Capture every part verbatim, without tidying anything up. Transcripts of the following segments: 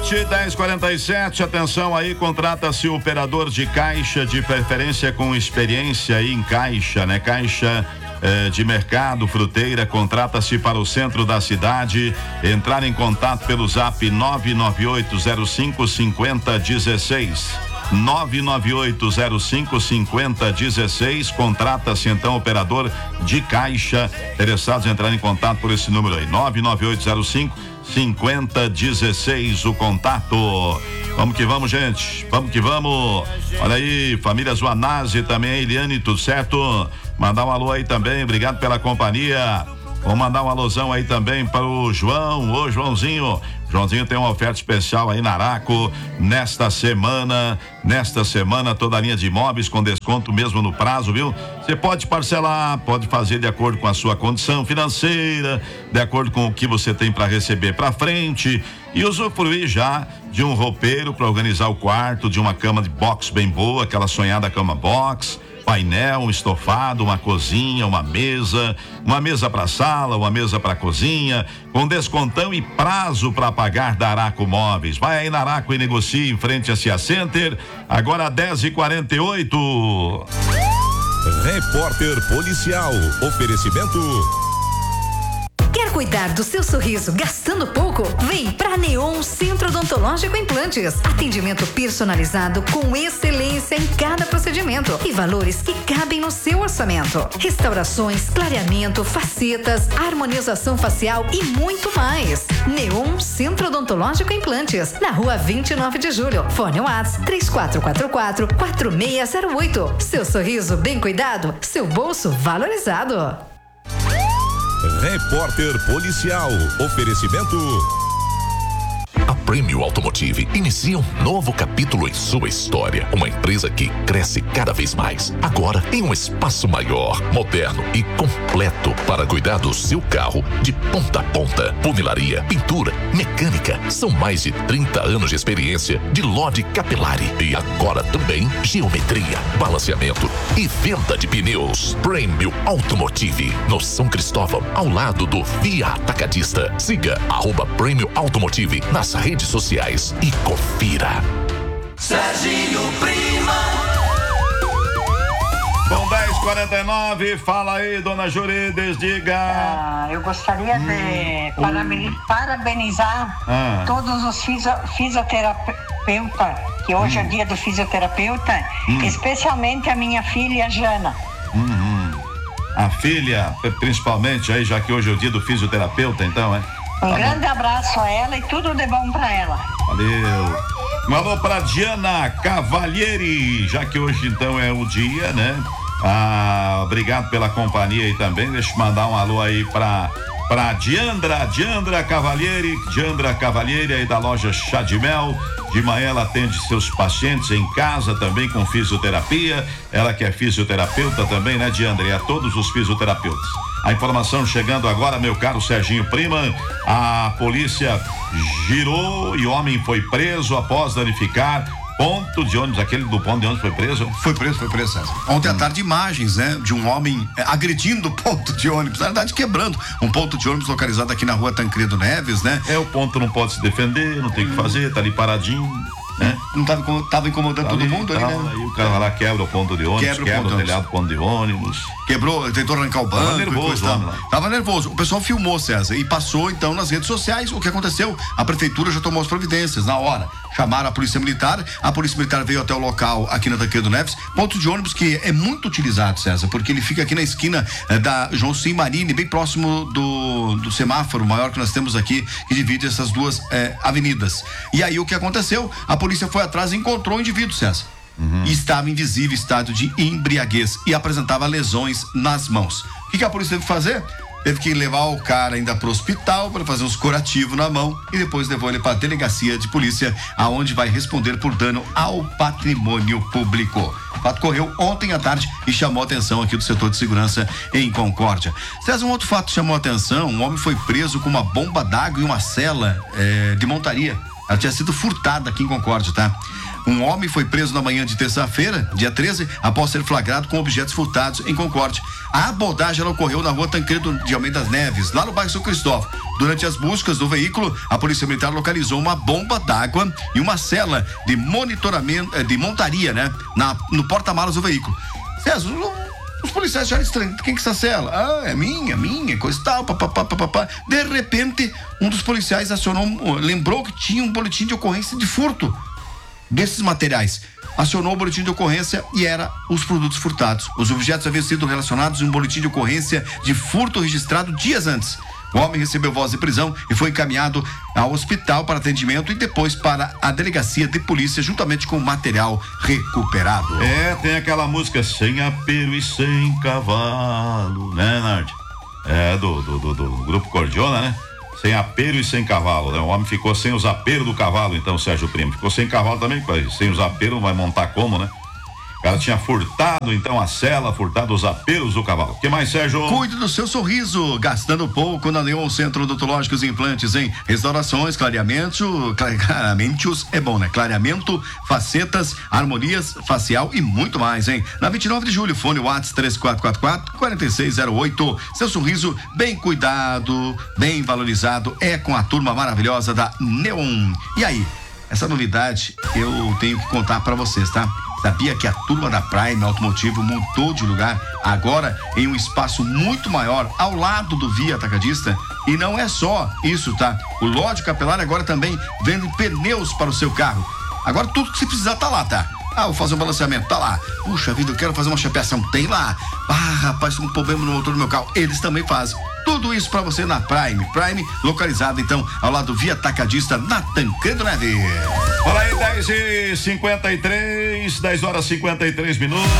noite, dez e quarenta e sete. Atenção aí, contrata-se o operador de caixa, de preferência com experiência aí em caixa, né? Caixa eh, de mercado, fruteira, contrata-se para o centro da cidade. Entrar em contato pelo zap nove nove oito zero cinco cinco zero um seis. nove nove oito zero cinco cinco zero um seis. Contrata-se então operador de caixa. Interessados em entrar em contato por esse número aí, nove nove oito zero cinco cinquenta dezesseis, o contato. Vamos que vamos, gente. Vamos que vamos. Olha aí, família Zuanazzi também, Eliane, tudo certo? Mandar um alô aí também, obrigado pela companhia. Vou mandar um alôzão aí também para o João. Ô, Joãozinho. Joãozinho tem uma oferta especial aí na Araco nesta semana. Nesta semana, toda a linha de imóveis com desconto mesmo no prazo, viu? Você pode parcelar, pode fazer de acordo com a sua condição financeira, de acordo com o que você tem para receber para frente e usufruir já de um roupeiro para organizar o quarto, de uma cama de box bem boa, aquela sonhada cama box. Painel, um estofado, uma cozinha, uma mesa, uma mesa para sala, uma mesa para cozinha, com descontão e prazo para pagar da Araco Móveis. Vai aí na Araco e negocie em frente a Cia Center, agora dez e quarenta e oito. Repórter Policial, oferecimento. Quer cuidar do seu sorriso gastando pouco? Vem para Neon Centro Odontológico Implantes. Atendimento personalizado com excelência em cada procedimento e valores que cabem no seu orçamento. Restaurações, clareamento, facetas, harmonização facial e muito mais. Neon Centro Odontológico Implantes, na rua vinte e nove de julho. Fone WhatsApp três quatro quatro quatro, quatro seis zero oito. Seu sorriso bem cuidado, seu bolso valorizado. Repórter Policial, oferecimento. A Prêmio Automotive inicia um novo capítulo em sua história. Uma empresa que cresce cada vez mais. Agora em um espaço maior, moderno e completo para cuidar do seu carro de ponta a ponta. Funilaria, pintura, mecânica. São mais de trinta anos de experiência de Lodi Capelari. E agora também geometria, balanceamento e venda de pneus. Prêmio Automotive, no São Cristóvão, ao lado do Via Atacadista. Siga arroba Prêmio Automotive nas redes sociais e confira. Serginho Prima. Bom, dez e quarenta e nove, fala aí, dona Jurides, diga. Ah, eu gostaria hum, de paraben- parabenizar ah. todos os fisio- fisioterapeutas, que hoje hum. é dia do fisioterapeuta, hum. especialmente a minha filha Jana. Hum, hum. A filha, principalmente aí, já que hoje é o dia do fisioterapeuta, então, é? Um tá grande bom. abraço a ela e tudo de bom pra ela. Valeu. Um alô pra Diana Cavalieri, já que hoje então é o dia, né? Ah, obrigado pela companhia aí também. Deixa eu mandar um alô aí pra, pra Diandra, Diandra Cavalieri, Diandra Cavalieri aí da loja Chá de Mel. De manhã ela atende seus pacientes em casa também com fisioterapia. Ela que é fisioterapeuta também, né, Diandra? E a todos os fisioterapeutas. A informação chegando agora, meu caro Serginho Prima. A polícia girou e o homem foi preso após danificar ponto de ônibus. Aquele do ponto de ônibus foi preso? Foi preso, foi preso, César. Ontem hum. à tarde, imagens, né, de um homem é, agredindo o ponto de ônibus, na verdade quebrando um ponto de ônibus localizado aqui na rua Tancredo Neves, né? É, o ponto não pode se defender, não tem o hum. que fazer, tá ali paradinho. Né? Não tava, tava incomodando tá todo ali, mundo ali, tá, né? Aí o cara lá quebra o ponto de ônibus, quebra, quebra o, o telhado do ponto de ônibus. Quebrou, tentou arrancar o banco. Tava nervoso, tava, tava nervoso. O pessoal filmou, César, e passou então nas redes sociais o que aconteceu. A prefeitura já tomou as providências na hora. Chamaram a polícia militar, a polícia militar veio até o local aqui na Tancredo Neves, ponto de ônibus que é muito utilizado, César, porque ele fica aqui na esquina eh, da João Sim Marini, bem próximo do, do semáforo maior que nós temos aqui, que divide essas duas eh, avenidas. E aí o que aconteceu? A polícia foi atrás e encontrou o indivíduo, César. Uhum. E estava em visível estado de embriaguez e apresentava lesões nas mãos. O que, que a polícia teve que fazer? Teve que levar o cara ainda pro hospital para fazer uns curativos na mão e depois levou ele para a delegacia de polícia, aonde vai responder por dano ao patrimônio público. O fato ocorreu ontem à tarde e chamou a atenção aqui do setor de segurança em Concórdia. César, um outro fato chamou a atenção: um homem foi preso com uma bomba d'água e uma cela é, de montaria Ela tinha sido furtada aqui em Concórdia, tá? Um homem foi preso na manhã de terça-feira, dia treze, após ser flagrado com objetos furtados em Concórdia. A abordagem ela ocorreu na rua Tancredo de Almeida Neves, lá no bairro São Cristóvão. Durante as buscas do veículo, a Polícia Militar localizou uma bomba d'água e uma cela de monitoramento, de montaria, né? Na, no porta-malas do veículo. César, os policiais acharam estranho. Quem que é essa cela? Ah, é minha, minha, coisa e tal, papapá, papapá. De repente, um dos policiais acionou, lembrou que tinha um boletim de ocorrência de furto desses materiais. Acionou o boletim de ocorrência e era os produtos furtados. Os objetos haviam sido relacionados em um boletim de ocorrência de furto registrado dias antes. O homem recebeu voz de prisão e foi encaminhado ao hospital para atendimento e depois para a delegacia de polícia juntamente com o material recuperado. É, tem aquela música sem apero e sem cavalo, né, Nardi? É, do, do, do, do grupo Cordiona, né? Sem apero e sem cavalo, né? O homem ficou sem os aperos do cavalo, então, Sérgio Primo. Ficou sem cavalo também, sem os aperos, vai montar como, né? O cara tinha furtado, então, a cela, furtado os aperos do cavalo. O que mais, Sérgio? Cuide do seu sorriso, gastando pouco na Neon Centro Odontológicos e Implantes, em restaurações, clareamento, clareamentos, é bom, né? Clareamento, facetas, harmonias, facial e muito mais, hein? Na vinte e nove de julho, fone WhatsApp três quatro quatro quatro, quatro seis zero oito. Seu sorriso bem cuidado, bem valorizado, é com a turma maravilhosa da Neon. E aí, essa novidade eu tenho que contar pra vocês, tá? Sabia que a turma da Prime Automotivo mudou de lugar, agora em um espaço muito maior, ao lado do Via Atacadista? E não é só isso, tá? O Lodge Capelar agora também vende pneus para o seu carro. Agora tudo que você precisar tá lá, tá? Ah, vou fazer um balanceamento, tá lá. Puxa vida, eu quero fazer uma chapeação, tem lá. Ah, rapaz, tem um problema no motor do meu carro, eles também fazem. Tudo isso pra você na Prime. Prime, localizada então ao lado do Via Atacadista, na Tancredo Neves. Olha aí, dez e cinquenta e três, dez horas e cinquenta e três minutos.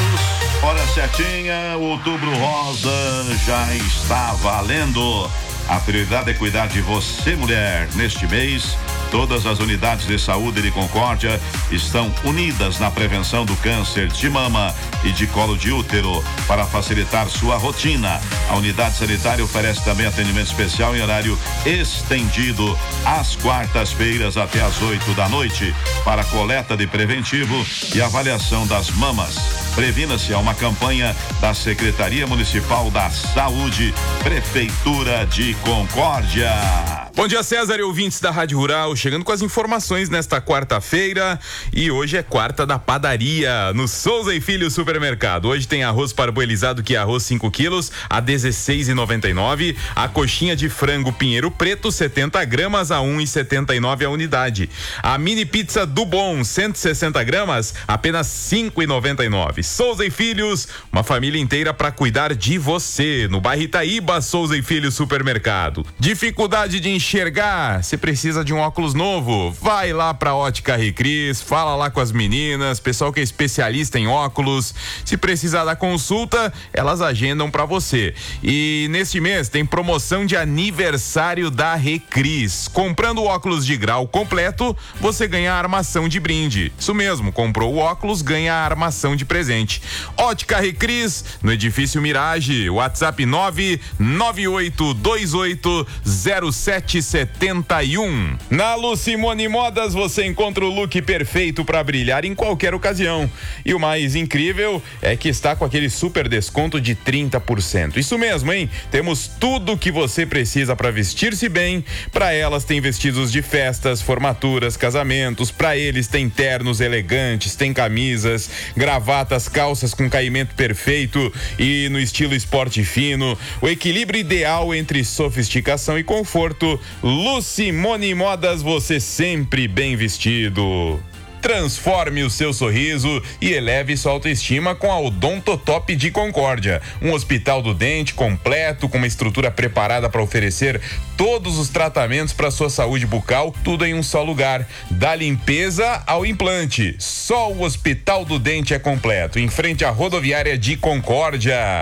Hora certinha, o Outubro Rosa já está valendo. A prioridade é cuidar de você, mulher. Neste mês, todas as unidades de saúde de Concórdia estão unidas na prevenção do câncer de mama e de colo de útero para facilitar sua rotina. A unidade sanitária oferece também atendimento especial em horário estendido às quartas-feiras até às oito da noite para coleta de preventivo e avaliação das mamas. Previna-se, é uma campanha da Secretaria Municipal da Saúde, Prefeitura de Concórdia. Bom dia, César e ouvintes da Rádio Rural, chegando com as informações nesta quarta-feira, e hoje é quarta da padaria, no Souza e Filho Supermercado. Hoje tem arroz parboilizado, que é arroz cinco quilos, a dezesseis reais e noventa e nove centavos, a coxinha de frango Pinheiro Preto, setenta gramas, a um real e setenta e nove centavos a unidade. A mini pizza do Bom, cento e sessenta gramas, apenas cinco reais e noventa e nove centavos. Souza e Filhos, uma família inteira para cuidar de você, no bairro Itaíba, Souza e Filhos Supermercado. Dificuldade de enxergar? Você precisa de um óculos novo? Vai lá pra Ótica Recris, fala lá com as meninas, pessoal que é especialista em óculos. Se precisar da consulta, elas agendam pra você. E neste mês tem promoção de aniversário da Recris. Comprando o óculos de grau completo, você ganha a armação de brinde. Isso mesmo, comprou o óculos, ganha a armação de presente. Ótica Recris, no edifício Mirage, WhatsApp nove nove oito dois oito zero sete sete um. Na Lucimone Modas você encontra o look perfeito para brilhar em qualquer ocasião. E o mais incrível é que está com aquele super desconto de trinta por cento. Isso mesmo, hein? Temos tudo o que você precisa para vestir-se bem. Para elas tem vestidos de festas, formaturas, casamentos. Para eles tem ternos elegantes, tem camisas, gravatas, calças com caimento perfeito e no estilo esporte fino. O equilíbrio ideal entre sofisticação e conforto. Lucimone Modas, você sempre bem vestido. Transforme o seu sorriso e eleve sua autoestima com a Odontotop de Concórdia. Um hospital do dente completo, com uma estrutura preparada para oferecer todos os tratamentos para sua saúde bucal, tudo em um só lugar. Da limpeza ao implante, só o Hospital do Dente é completo, em frente à rodoviária de Concórdia.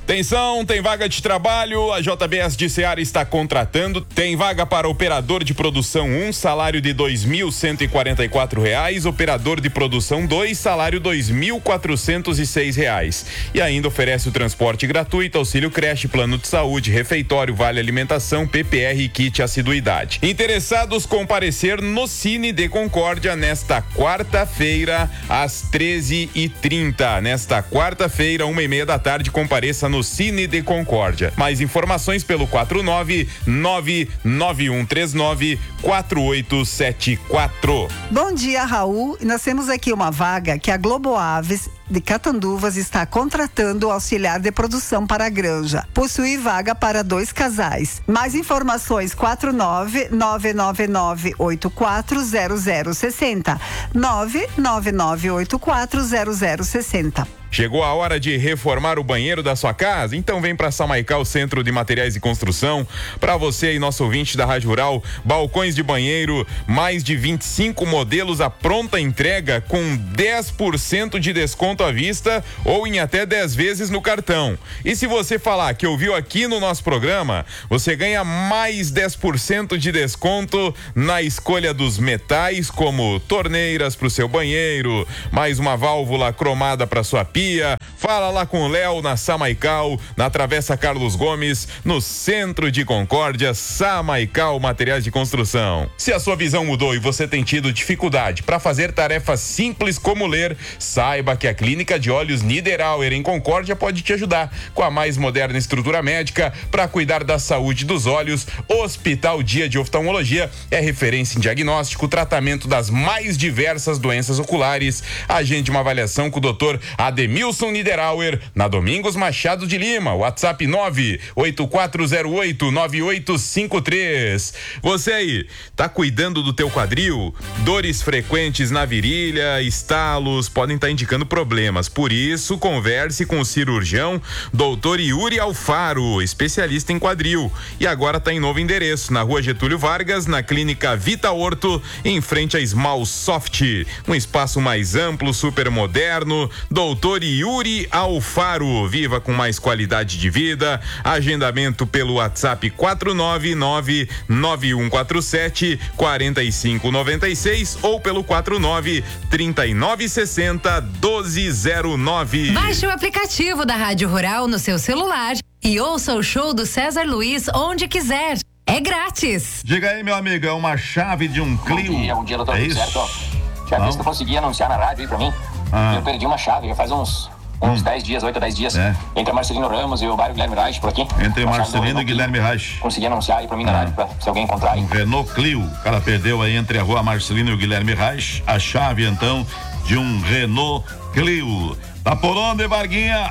Atenção, tem vaga de trabalho, a J B S de Ceará está contratando, tem vaga para operador de produção um, salário de dois mil cento e quarenta e quatro reais, operador de produção dois, salário dois mil quatrocentos e seis reais. E ainda oferece o transporte gratuito, auxílio creche, plano de saúde, refeitório, vale alimentação, P P R e kit assiduidade. Interessados comparecer no Cine de Concórdia nesta quarta-feira às treze e trinta. Nesta quarta-feira, uma e meia da tarde, compareça no Cine de Concórdia. Mais informações pelo quatro nove nove nove um três nove quatro oito sete quatro. Bom dia, Raul. Nós temos aqui uma vaga que a Globo Aves de Catanduvas está contratando auxiliar de produção para a granja. Possui vaga para dois casais. Mais informações quatro nove nove nove nove oito quatro zero zero seis zero nove nove nove oito quatro zero zero seis zero. Chegou a hora de reformar o banheiro da sua casa? Então vem para Samaical Centro de Materiais e Construção. Para você aí, nosso ouvinte da Rádio Rural, balcões de banheiro, mais de vinte e cinco modelos à pronta entrega com dez por cento de desconto à vista ou em até dez vezes no cartão. E se você falar que ouviu aqui no nosso programa, você ganha mais dez por cento de desconto na escolha dos metais, como torneiras para o seu banheiro, mais uma válvula cromada para sua pia. Fala lá com o Léo na Samaical, na Travessa Carlos Gomes, no centro de Concórdia. Samaical Materiais de Construção. Se a sua visão mudou e você tem tido dificuldade para fazer tarefas simples como ler, saiba que a Clínica de Olhos Niederauer em Concórdia pode te ajudar com a mais moderna estrutura médica para cuidar da saúde dos olhos. Hospital Dia de Oftalmologia é referência em diagnóstico, tratamento das mais diversas doenças oculares. Agende uma avaliação com o doutor Ademilson Niederauer, na Domingos Machado de Lima. WhatsApp nove oito quatro zero oito nove oito cinco três. Você aí, tá cuidando do teu quadril? Dores frequentes na virilha, estalos, podem estar indicando problemas. Por isso, converse com o cirurgião doutor Yuri Alfaro, especialista em quadril. E agora tá em novo endereço, na Rua Getúlio Vargas, na Clínica Vita Orto, em frente a Small Soft. Um espaço mais amplo, super moderno. Doutor Yuri Alfaro, viva com mais qualidade de vida. Agendamento pelo WhatsApp quatro nove nove nove um quatro sete quatro cinco nove seis ou pelo quatro nove trinta e nove sessenta doze zero nove. Baixe o aplicativo da Rádio Rural no seu celular e ouça o show do César Luiz onde quiser. É grátis. Diga aí, meu amigo, é uma chave de um Clio. Bom dia, bom dia, doutor. É Tudo isso? certo? Já viu se eu consegui anunciar na rádio aí pra mim? Ah. Eu perdi uma chave, já faz uns uns dez dias, oito a dez dias, é. Entre a Marcelino Ramos e o bairro Guilherme Reich por aqui. Entre Marcelino e Guilherme Reich. Consegui anunciar aí pra mim na ah. rádio, pra, se alguém encontrar aí. Um Renault Clio, o cara perdeu aí entre a rua Marcelino e o Guilherme Reich, a chave então de um Renault Clio. Tá por onde, Varguinha?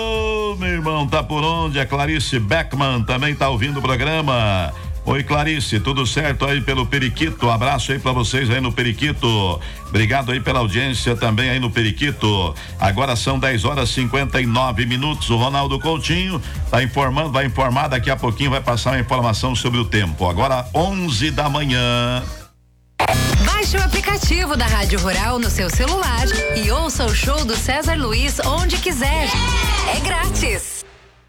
Ô, meu irmão, tá por onde? A Clarice Beckman também tá ouvindo o programa. Oi, Clarice, tudo certo aí pelo Periquito? Um abraço aí pra vocês aí no Periquito. Obrigado aí pela audiência também aí no Periquito. Agora são dez horas e cinquenta e nove minutos. O Ronaldo Coutinho tá informando, vai informar daqui a pouquinho, vai passar uma informação sobre o tempo. Agora onze da manhã. Baixe o aplicativo da Rádio Rural no seu celular e ouça o show do César Luiz onde quiser. É grátis.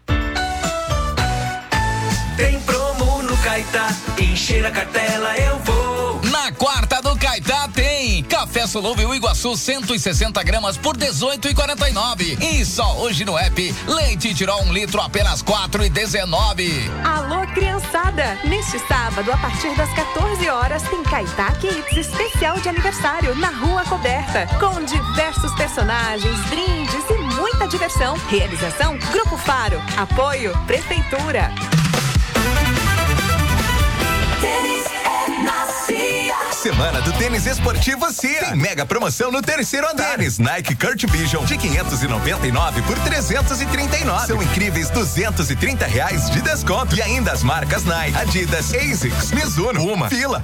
Tem promo no Caetá, encher a cartela eu vou. Na quarta do Caetá tem café solúvel Iguaçu cento e sessenta gramas por dezoito e quarenta e nove. E só hoje no app, leite Tirol um litro apenas quatro e dezenove. Alô, criançada! Neste sábado, a partir das quatorze horas, tem Caetá Kids especial de aniversário na Rua Coberta, com diversos personagens, brindes e muita diversão. Realização Grupo Faro. Apoio Prefeitura. Tênis é na Cia. Semana do Tênis Esportivo Cia. Tem mega promoção no terceiro andar. Tênis Nike Kurt Vision de quinhentos e noventa e nove por trezentos e trinta e nove. São incríveis duzentos e trinta reais de desconto. E ainda as marcas Nike, Adidas, Asics, Mizuno, Puma, Fila,